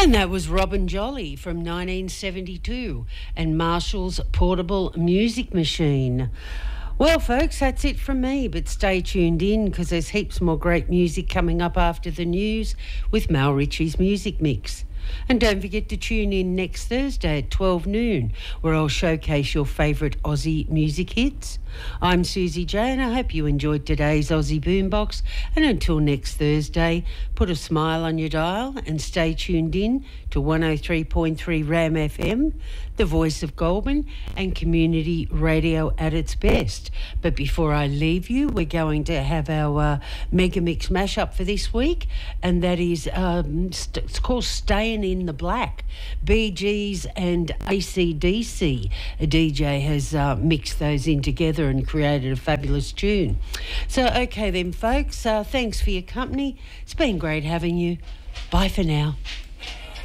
And that was Robin Jolly from 1972 and Marshall's Portable Music Machine. Well, folks, that's it from me, but stay tuned in because there's heaps more great music coming up after the news with Mal Ritchie's Music Mix. And don't forget to tune in next Thursday at 12 noon, where I'll showcase your favourite Aussie music hits. I'm Susie J, and I hope you enjoyed today's Aussie Boombox. And until next Thursday, put a smile on your dial and stay tuned in to 103.3 RAM FM, the voice of Goulburn, and community radio at its best. But before I leave you, we're going to have our Mega Mix mashup for this week, and that is it's called Staying in the Black. Bee Gees and AC/DC. A DJ has mixed those in together and created a fabulous tune. So, okay then, folks, thanks for your company. It's been great having you. Bye for now.